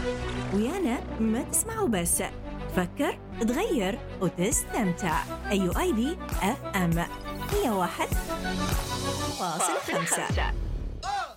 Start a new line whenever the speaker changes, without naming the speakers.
ويانا ما تسمعوا بس، تفكر، تغير وتستمتع. أيو آي بي اف ام 101.5.